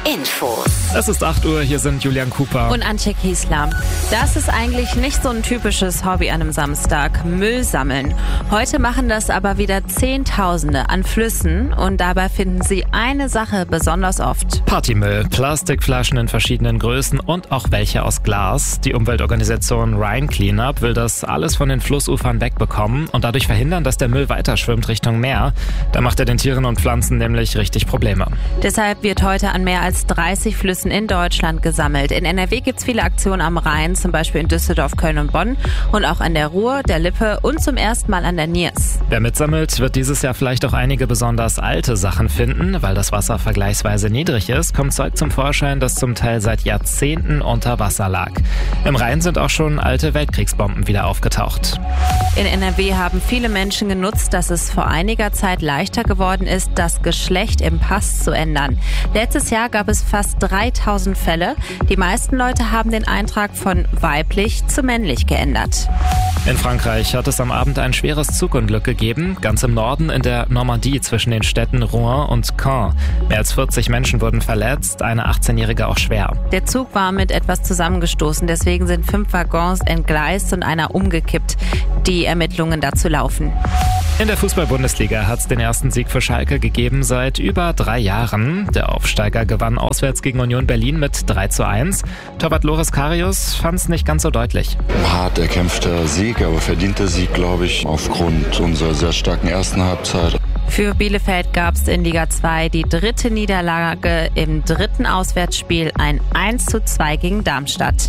Infos. Es ist 8 Uhr, hier sind Julian Cooper und Antje Kiesler. Das ist eigentlich nicht so ein typisches Hobby an einem Samstag, Müll sammeln. Heute machen das aber wieder Zehntausende an Flüssen und dabei finden sie eine Sache besonders oft. Partymüll, Plastikflaschen in verschiedenen Größen und auch welche aus Glas. Die Umweltorganisation Rhine Cleanup will das alles von den Flussufern wegbekommen und dadurch verhindern, dass der Müll weiterschwimmt Richtung Meer. Da macht er den Tieren und Pflanzen nämlich richtig Probleme. Deshalb wird heute an mehr als 30 Flüssen in Deutschland gesammelt. In NRW gibt es viele Aktionen am Rhein, zum Beispiel in Düsseldorf, Köln und Bonn und auch an der Ruhr, der Lippe und zum ersten Mal an der Niers. Wer mitsammelt, wird dieses Jahr vielleicht auch einige besonders alte Sachen finden. Weil das Wasser vergleichsweise niedrig ist, kommt Zeug zum Vorschein, das zum Teil seit Jahrzehnten unter Wasser lag. Im Rhein sind auch schon alte Weltkriegsbomben wieder aufgetaucht. In NRW haben viele Menschen genutzt, dass es vor einiger Zeit leichter geworden ist, das Geschlecht im Pass zu ändern. Letztes Jahr gab es fast 3000 Fälle. Die meisten Leute haben den Eintrag von weiblich zu männlich geändert. In Frankreich hat es am Abend ein schweres Zugunglück gegeben, ganz im Norden in der Normandie zwischen den Städten Rouen und Caen. Mehr als 40 Menschen wurden verletzt, eine 18-Jährige auch schwer. Der Zug war mit etwas zusammengestoßen, deswegen sind 5 Waggons entgleist und einer umgekippt. Die Ermittlungen dazu laufen. In der Fußball-Bundesliga hat es den ersten Sieg für Schalke gegeben seit über 3 Jahren. Der Aufsteiger gewann auswärts gegen Union Berlin mit 3:1. Torwart Loris Karius fand es nicht ganz so deutlich. Hart erkämpfter Sieg, aber verdienter Sieg, glaube ich, aufgrund unserer sehr starken ersten Halbzeit. Für Bielefeld gab es in Liga 2 die 3. Niederlage im 3. Auswärtsspiel, ein 1:2 gegen Darmstadt.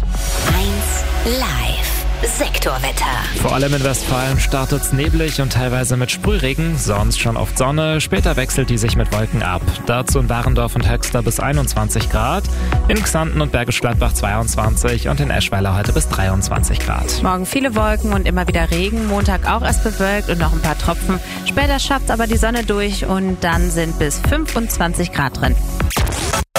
1 Live. Sektorwetter. Vor allem in Westfalen startet es neblig und teilweise mit Sprühregen, sonst schon oft Sonne, später wechselt die sich mit Wolken ab. Dazu in Warendorf und Höxter bis 21 Grad, in Xanten und Bergisch Gladbach 22 und in Eschweiler heute bis 23 Grad. Morgen viele Wolken und immer wieder Regen, Montag auch erst bewölkt und noch ein paar Tropfen. Später schafft aber die Sonne durch und dann sind bis 25 Grad drin.